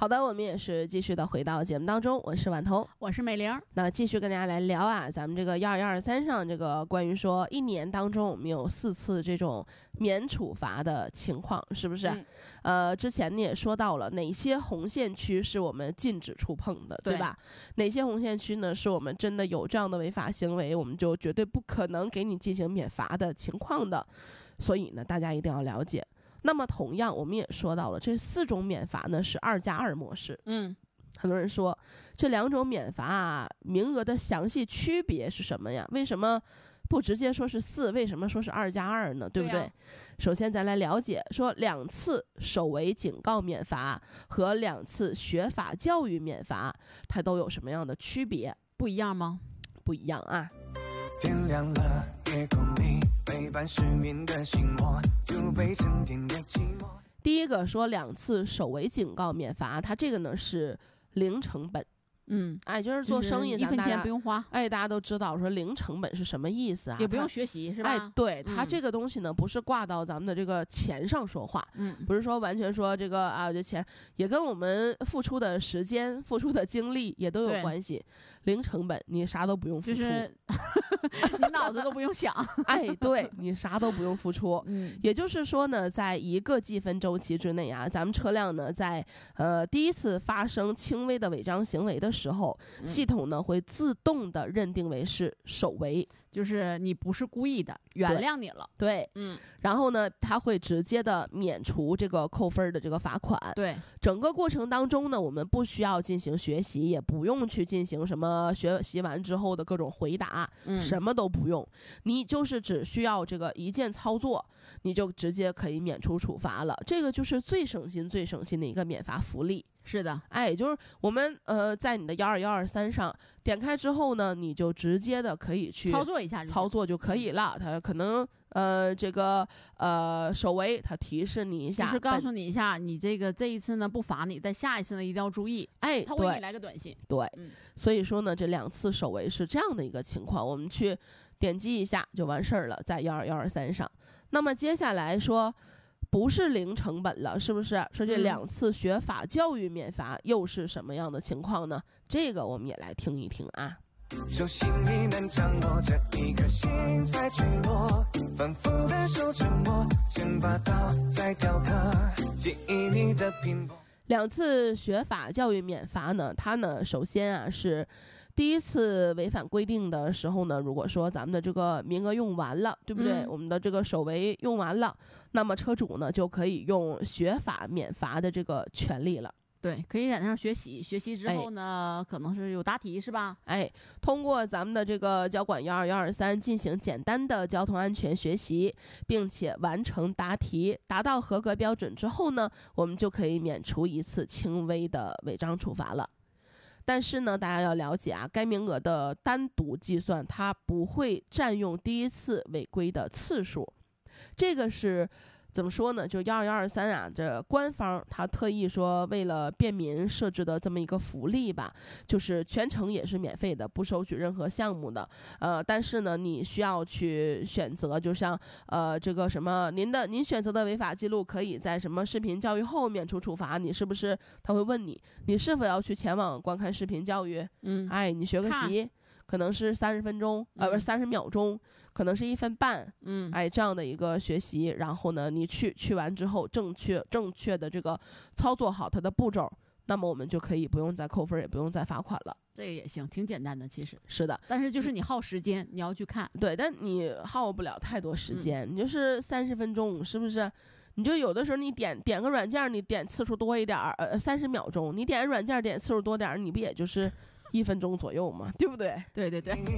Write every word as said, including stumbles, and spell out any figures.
好的，我们也是继续的回到节目当中，我是婉彤， 我是美玲。 那继续跟大家来聊啊，咱们这个一二一二三上这个关于说一年当中我们有四次这种免处罚的情况，是不是？嗯、呃，之前你也说到了哪些红线区是我们禁止触碰的， 对, 对吧？哪些红线区呢是我们真的有这样的违法行为，我们就绝对不可能给你进行免罚的情况的。所以呢，大家一定要了解。那么同样我们也说到了这四种免罚呢是二加二模式。 嗯， 很多人说这两种免罚啊名额的详细区别是什么呀？为什么不直接说是四，为什么说是二加二呢？对不对？对啊、首先咱来了解说两次守违警告免罚和两次学法教育免罚它都有什么样的区别？ 不一样吗？ 不一样啊。 天亮了，夜空里陪伴失眠的心窝，就被沉淀的寂寞。 第一个说两次守违警告免罚，它这个呢是零成本。 嗯， 哎，就是做生意， 就是、一分钱不用花。 哎，大家都知道说零成本是什么意思啊？ 也不用学习是吧？ 哎，对，嗯、它这个东西呢，不是挂到咱们的这个钱上说话， 嗯， 不是说完全说这个啊，这钱也跟我们付出的时间、付出的精力也都有关系。零成本，你啥都不用付出， 就是你脑子都不用想。 哎，对，你啥都不用付出。 嗯， 也就是说呢，在一个计分周期之内啊，咱们车辆呢，在呃第一次发生轻微的违章行为的时候，嗯、系统呢会自动的认定为是守违， 就是你不是故意的，原谅你了。 对， 嗯， 然后呢，它会直接的免除这个扣分的这个罚款。 对， 整个过程当中呢，我们不需要进行学习，也不用去进行什么学习完之后的各种回答， 嗯、 什么都不用，你就是只需要这个一键操作，你就直接可以免除处罚了。这个就是最省心、最省心的一个免罚福利。 是的， 哎，就是我们呃在你的幺二幺二三上点开之后呢，你就直接的可以去操作一下， 操作就可以了。它可能呃这个呃守违，它提示你一下， 就是告诉你一下，你这个这一次呢不罚你，但下一次呢一定要注意。 哎， 它会给你来个短信。 对， 嗯， 所以说呢，这两次守违是这样的一个情况，我们去点击一下就完事儿了，在幺二幺二三上。那么接下来说。不是零成本了，是不是？说这两次学法教育免罚又是什么样的情况呢？这个我们也来听一听啊。 手心里能掌握着一颗心在坠落，反复的手沉默，先把刀再雕刻，记忆你的拼搏。 两次学法教育免罚呢，它呢首先啊是第一次违反规定的时候呢，如果说咱们的这个名额用完了，对不对？嗯、我们的这个守违用完了，那么车主呢就可以用学法免罚的这个权利了。 对，可以在那上学习，学习之后呢，哎、可能是有答题是吧？ 哎，通过咱们的这个交管幺二幺二三进行简单的交通安全学习，并且完成答题，达到合格标准之后呢，我们就可以免除一次轻微的违章处罚了。但是呢，大家要了解啊，该名额的单独计算，它不会占用第一次违规的次数。这个是怎么说呢？就幺二幺二三啊，这官方他特意说为了便民设置的这么一个福利吧，就是全程也是免费的，不收取任何项目的。呃，但是呢，你需要去选择，就像呃这个什么，您的您选择的违法记录可以在什么视频教育后免除处罚，你是不是？他会问你，你是否要去前往观看视频教育？ 嗯， 哎，你学个习。可能是三十分钟，呃，不是三十秒钟，可能是一分半， 嗯， 哎，这样的一个学习，然后呢，你去去完之后，正确正确的这个操作好它的步骤，那么我们就可以不用再扣分，也不用再罚款了。 这个也行，挺简单的，其实是的， 但是就是你耗时间，你要去看， 对，但你耗不了太多时间，嗯、你就是三十分钟，是不是？你就有的时候你点点个软件，你点次数多一点，呃，三十秒钟，你点软件点次数多点，你不也就是一分钟左右嘛，对不对？ 对对对。